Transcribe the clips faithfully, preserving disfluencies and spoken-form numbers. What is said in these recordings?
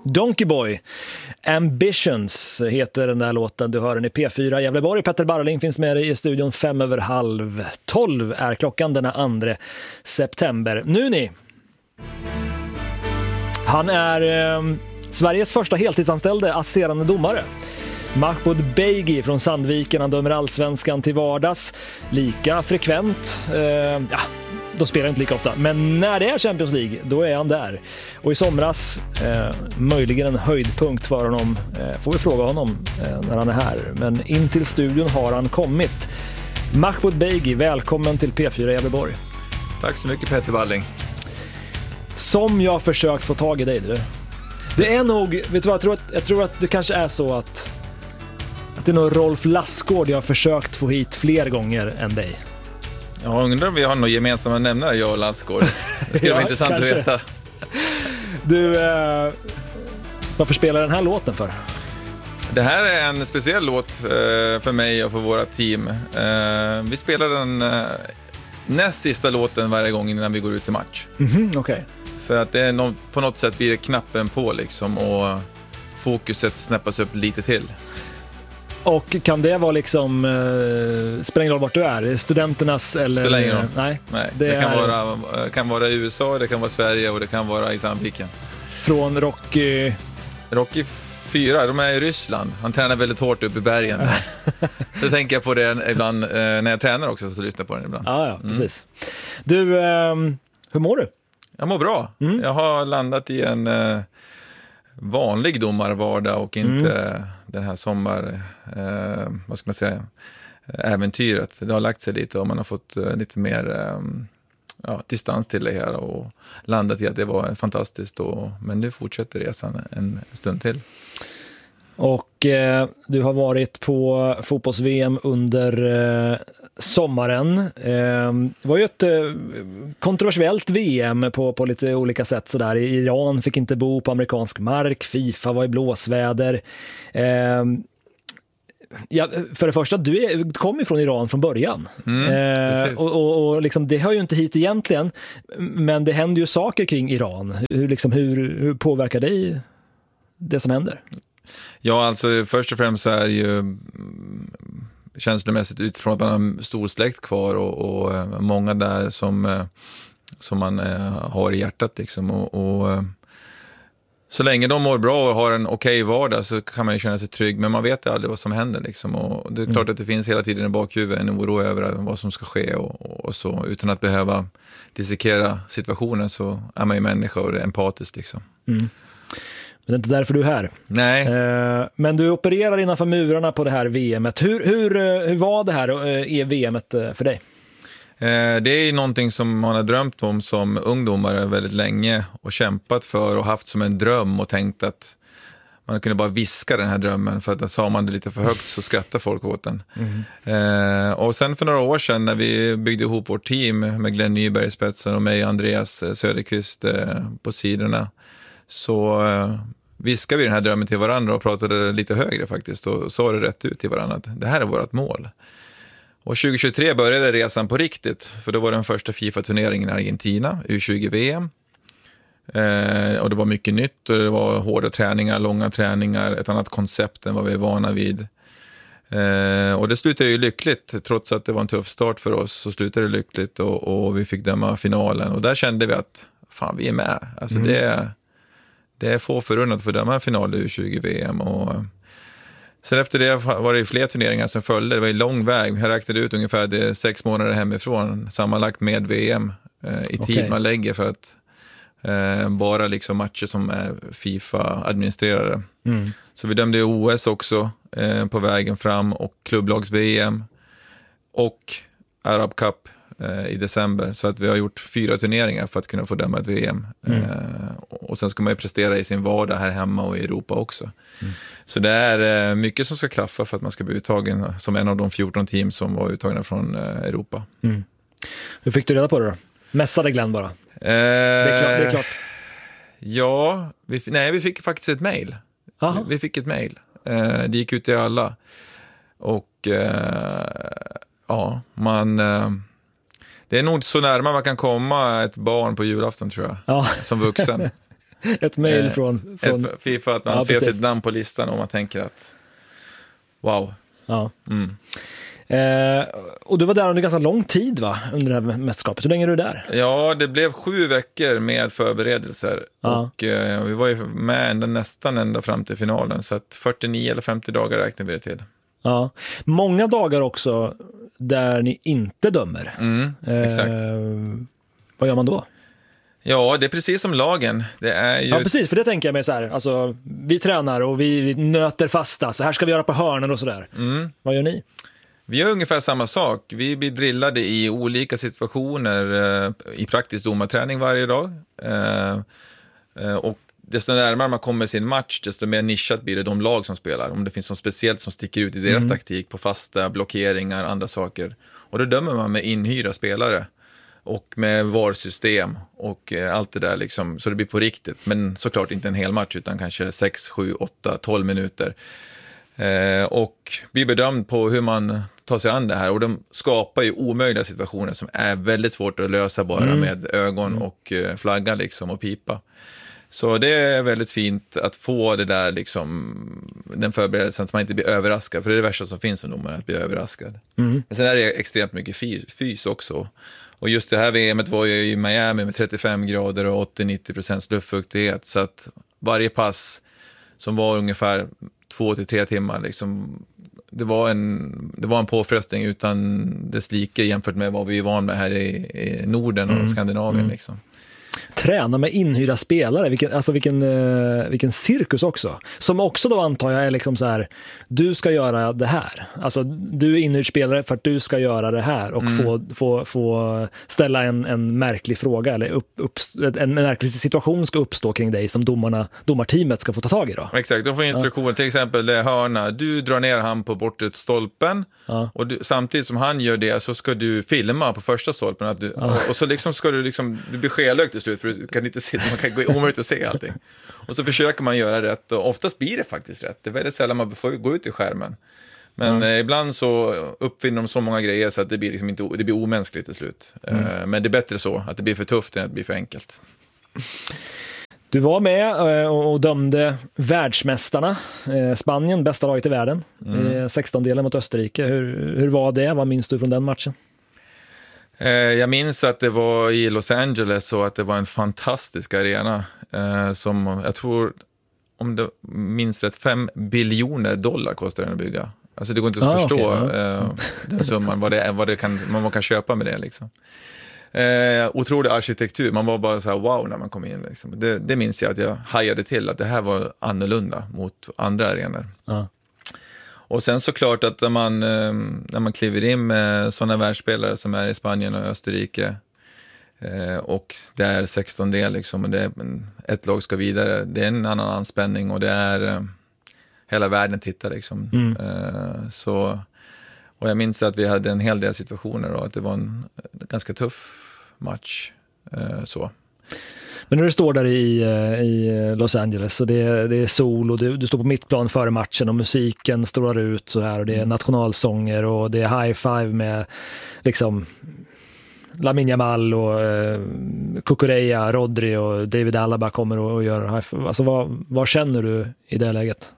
Donkey Boy, Ambitions heter den där låten. Du hör den i P fyra Gävleborg. Petter Barling finns med dig i studion fem över halv tolv är klockan den andra september. Nu ni. Han är eh, Sveriges första heltidsanställde assisterande domare. Mahmoud Beygi från Sandviken, han dömer allsvenskan till vardags. Lika frekvent, eh, ja, de spelar inte lika ofta, men när det är Champions League, då är han där. Och i somras, eh, möjligen en höjdpunkt för honom, eh, får vi fråga honom eh, när han är här. Men in till studion har han kommit. Mahmoud Beygi, välkommen till P fyra Gävleborg. Tack så mycket Petter Barling. Som jag har försökt få tag i dig, du. Det är nog, vet du vad, jag tror att, jag tror att det kanske är så att att det är nog Rolf Lassgård jag har försökt få hit fler gånger än dig. Jag undrar om vi har några gemensamma nämnare, jag och Lassgård. Det skulle ja, vara intressant kanske. Att veta. Du, eh, varför spelar den här låten för? Det här är en speciell låt eh, för mig och för våra team. Eh, vi spelar den eh, näst sista låten varje gång innan vi går ut i match. Mm-hmm, okej. Okay. För att det är no- på något sätt blir det knappen på liksom, och fokuset snäppas upp lite till. Och kan det vara liksom eh, spelar ingen roll vart du är, studenternas eller spelar ingen roll. Nej, nej det, det kan är... vara kan vara i U S A, det kan vara Sverige och det kan vara i Sandviken. Från Rocky Rocky fyra, de är i Ryssland. Han tränar väldigt hårt upp i bergen. Så tänker jag på det ibland eh, när jag tränar också, så lyssnar jag på den ibland. Ja, ja, precis. Mm. Du, eh, hur mår du? Jag mår bra. Mm. Jag har landat i en eh, vanlig domarvardag och inte mm. den här sommar, eh, vad ska man säga, äventyret. Det har lagt sig lite och man har fått eh, lite mer eh, ja, distans till det här och landat i att det var fantastiskt. Och, men nu fortsätter resan en stund till. Och eh, du har varit på fotbolls-V M under eh, sommaren. Eh, det var ju ett eh, kontroversiellt V M på, på lite olika sätt. Sådär. Iran fick inte bo på amerikansk mark. FIFA var i blåsväder. Eh, ja, för det första, du, är, du kom ju från Iran från början. Mm, eh, och och, och liksom, det hör ju inte hit egentligen. Men det händer ju saker kring Iran. Hur, liksom, hur, hur påverkar dig det som händer? Ja, alltså först och främst så är det ju känslomässigt utifrån att man har stor släkt kvar och, och många där som, som man har i hjärtat liksom. Och, och så länge de mår bra och har en okej vardag så kan man ju känna sig trygg, men man vet ju aldrig vad som händer liksom. Och det är klart mm. att det finns hela tiden i bakhuvudet en oro över vad som ska ske och, och så, utan att behöva dissekera situationen så är man ju människa och är empatisk liksom. Mm. Men det är inte därför du är här. Nej. Eh, men du opererar innanför murarna på det här V M:et. Hur, hur, hur var det här eh, V M:et för dig? Eh, det är ju någonting som man har drömt om som ungdomare väldigt länge och kämpat för och haft som en dröm och tänkt att man kunde bara viska den här drömmen, för att sa man det lite för högt så skrattar folk åt den. Mm. Eh, och sen för några år sedan när vi byggde ihop vårt team med Glenn Nyberg i spetsen och mig och Andreas Söderqvist eh, på sidorna, så eh, viskade vi den här drömmen till varandra och pratade lite högre faktiskt och sa det rätt ut till varandra att det här är vårt mål. Och tjugo tjugotre började resan på riktigt, för då var den första FIFA-turneringen i Argentina, U tjugo V M. Eh, och det var mycket nytt och det var hårda träningar, långa träningar, ett annat koncept än vad vi är vana vid. Eh, och det slutade ju lyckligt, trots att det var en tuff start för oss så slutade det lyckligt och, och vi fick döma finalen. Och där kände vi att fan, vi är med. Alltså mm. det är Det är få förunnat att få döma en final i U tjugo V M. Och sen efter det var det fler turneringar som följde. Det var en lång väg. Jag räknade ut ungefär det sex månader hemifrån. Sammanlagt med V M eh, i tid okay. man lägger för att eh, bara liksom matcher som är FIFA-administrerade. Mm. Så vi dömde O S också eh, på vägen fram och klubblags-V M och Arab Cup i december, så att vi har gjort fyra turneringar för att kunna få döma ett V M. Mm. Eh, och sen ska man ju prestera i sin vardag här hemma och i Europa också. Mm. Så det är eh, mycket som ska klaffa för att man ska bli uttagen som en av de fjorton team som var uttagna från eh, Europa. Mm. Hur fick du reda på det då? Mässade Glenn bara? Eh, det, är klart, det är klart. Ja, vi, nej vi fick faktiskt ett mejl. Vi, vi fick ett mejl. Eh, det gick ut till alla. Och eh, ja, man... Eh, Det är nog så närmare man kan komma ett barn på julafton, tror jag. Ja. Som vuxen. Ett mejl eh, från, från... Ett FIFA, att man ja, ser precis. Sitt namn på listan och man tänker att wow. Ja. Mm. Eh, och du var där under ganska lång tid, va? Under det här mästerskapet. Hur länge är du där? Ja, det blev sju veckor med förberedelser. Ja. Och eh, vi var ju med ända, nästan ända fram till finalen. Så att fyrtionio eller femtio dagar räknar vi det till. Ja. Många dagar också där ni inte dömer. Mm, exakt. Eh, vad gör man då? Ja, det är precis som lagen. Det är ju... Ja, precis, för det tänker jag mig så här. Alltså, vi tränar och vi nöter fasta. Så här ska vi göra på hörnen och sådär. Mm. Vad gör ni? Vi gör ungefär samma sak. Vi blir drillade i olika situationer eh, i praktisk domarträning varje dag. Eh, eh, och desto närmare man kommer sin match, desto mer nischat blir det de lag som spelar. Om det finns något speciellt som sticker ut i deras mm. taktik på fasta, blockeringar, andra saker. Och då dömer man med inhyra spelare. Och med V A R-system och eh, allt det där liksom, så det blir på riktigt. Men såklart inte en hel match utan kanske sex, sju, åtta, tolv minuter. Eh, och blir bedömd på hur man tar sig an det här. Och de skapar ju omöjliga situationer som är väldigt svårt att lösa bara mm. med ögon och eh, flagga liksom och pipa. Så det är väldigt fint att få det där liksom, den förberedelsen så man inte blir överraskad. För det är det värsta som finns som domare, att bli överraskad. Mm. Men sen är det extremt mycket fys också. Och just det här V M:et var ju i Miami med trettiofem grader och åttio till nittio procent luftfuktighet. Så att varje pass som var ungefär två till tre timmar liksom, det var en, det var en påfrestning utan dess like jämfört med vad vi är van med här i, i Norden och mm. Skandinavien mm. liksom. Träna med inhyrda spelare, vilken, alltså vilken, uh, vilken cirkus också. Som också då antar jag är liksom så här, du ska göra det här. Alltså du är inhyrd spelare för att du ska göra det här och mm. få, få, få ställa en, en märklig fråga eller upp, upp, en märklig situation ska uppstå kring dig som domarna, domarteamet ska få ta tag i då. Exakt, de får instruktioner, ja. Till exempel det är hörna, du drar ner han på bortre stolpen ja. Och du, samtidigt som han gör det så ska du filma på första stolpen att du, ja. och, och så liksom ska du liksom, du blir skelögt till slut för du kan inte se, man kan gå omöjligt att se allting. Och så försöker man göra rätt och oftast blir det faktiskt rätt. Det är väldigt sällan man får gå ut i skärmen. Men mm. eh, ibland så uppfinner de så många grejer så att det blir, liksom inte, det blir omänskligt till slut. Mm. Eh, men det är bättre så, att det blir för tufft än att det blir för enkelt. Du var med och dömde världsmästarna, Spanien, bästa laget i världen, mm. sexton-delen mot Österrike. Hur, hur var det? Vad minns du från den matchen? Jag minns att det var i Los Angeles och att det var en fantastisk arena som jag tror, om det minns rätt, fem biljoner dollar kostar den att bygga. Alltså det går inte att ah, förstå okay, ja. den summan, vad, det, vad det kan, man kan köpa med det liksom. Eh, otrolig arkitektur, man var bara så här wow när man kom in liksom. det, det minns jag att jag hajade till att det här var annorlunda mot andra arenor. Ah. Och sen såklart att när man, när man kliver in med sådana världsspelare som är i Spanien och Österrike eh, och det är sexton del liksom, och det är, ett lag ska vidare, det är en annan anspänning och det är eh, hela världen tittar liksom. Mm. Eh, så, och jag minns att vi hade en hel del situationer och att det var en ganska tuff match. Eh, så. Men när du står där i, i Los Angeles och det, det är sol och du, du står på mittplan före matchen och musiken strålar ut så här och det är nationalsånger och det är high five med liksom Lamine Yamal och eh, Cucurella, Rodri och David Alaba kommer och, och gör high five. Alltså vad, vad känner du i det läget?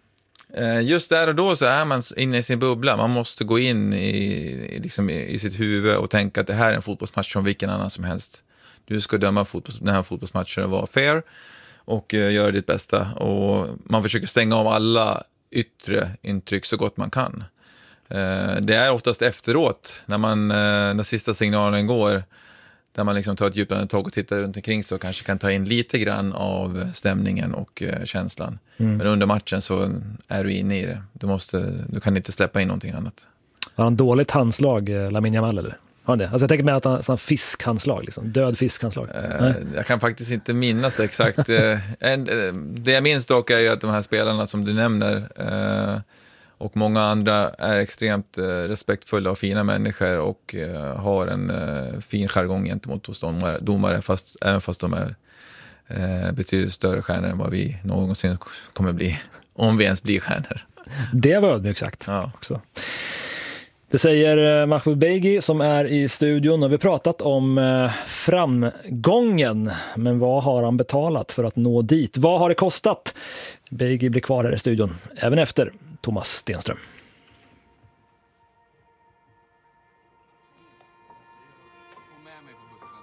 Just där och då så är man inne i sin bubbla. Man måste gå in i, liksom i sitt huvud och tänka att det här är en fotbollsmatch som vilken annan som helst. Du ska döma fotbolls, den här fotbollsmatchen och vara fair och uh, göra ditt bästa. Och man försöker stänga av alla yttre intryck så gott man kan. Uh, det är oftast efteråt, när, man, uh, när sista signalen går, där man liksom tar ett djupt andetag och tittar runt omkring så kanske kan ta in lite grann av stämningen och uh, känslan. Mm. Men under matchen så är du inne i det. Du, måste, du kan inte släppa in någonting annat. Har han dåligt handslag, Lamine Yamal, eller? Har det? Alltså jag tänker mig att han har fiskhandslag, liksom. Död fiskhandslag. Uh, jag kan faktiskt inte minnas exakt. uh, en, uh, det jag minns dock är ju att de här spelarna som du nämner uh, och många andra är extremt uh, respektfulla och fina människor och uh, har en uh, fin jargong gentemot hos domare, domare fast, även fast de är uh, betydligt större stjärnor än vad vi någonsin kommer bli, om vi ens blir stjärnor. Det var ödmjukt sagt ja. också. Det säger Mahmoud Beygi som är i studion, och vi har pratat om eh, framgången. Men vad har han betalat för att nå dit? Vad har det kostat? Beygi blir kvar här i studion även efter Thomas Stenström. Få med mig på bussen.